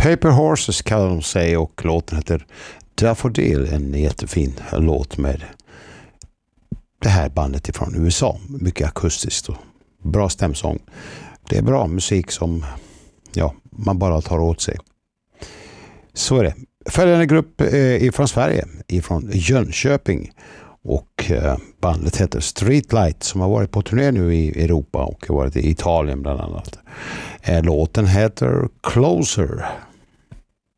Paper Horses kallar de sig och låten heter Daffodil, en jättefin låt med det här bandet ifrån USA. Mycket akustiskt och bra stämsång. Det är bra musik som man bara tar åt sig. Så är det. Följande grupp ifrån Sverige, ifrån Jönköping, och bandet heter Streetlight, som har varit på turné nu i Europa och har varit i Italien bland annat. Låten heter Closer.